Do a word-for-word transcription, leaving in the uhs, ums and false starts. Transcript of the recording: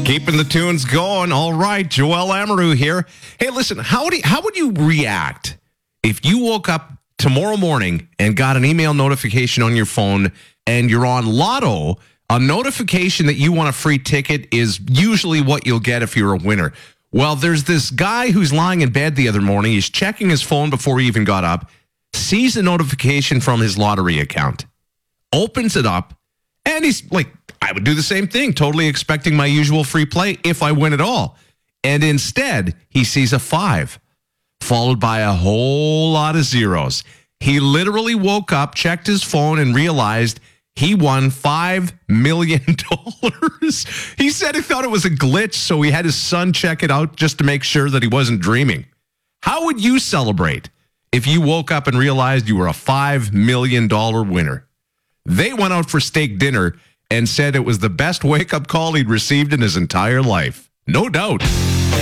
Keeping the tunes going. All right, Joel Amaru here. Hey, listen, how would you, how would you react if you woke up tomorrow morning and got an email notification on your phone and you're on Lotto? A notification that you want a free ticket is usually what you'll get if you're a winner. Well, there's this guy who's lying in bed the other morning. He's checking his phone before he even got up, sees a notification from his lottery account, opens it up, and he's like, I would do the same thing, totally expecting my usual free play if I win at all. And instead, he sees a five, followed by a whole lot of zeros. He literally woke up, checked his phone, and realized he won five million dollars. He said he thought it was a glitch, so he had his son check it out just to make sure that he wasn't dreaming. How would you celebrate if you woke up and realized you were a five million dollars winner? They went out for steak dinner and said it was the best wake-up call he'd received in his entire life. No doubt.